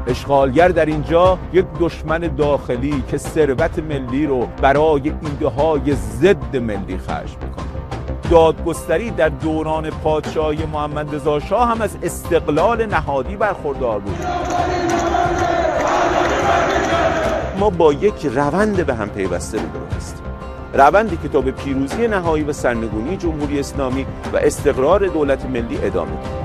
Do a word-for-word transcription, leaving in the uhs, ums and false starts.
اشغالگر در اینجا یک دشمن داخلی که ثروت ملی رو برای ایده های ضد ملی خرج میکنه. دادگستری در دوران پادشاهی محمد رضا شاه هم از استقلال نهادی برخوردار بود. ما با یک روند به هم پیوسته روبرو هستیم، روندی که تا به پیروزی نهایی و سرنگونی جمهوری اسلامی و استقرار دولت ملی ادامه دارد.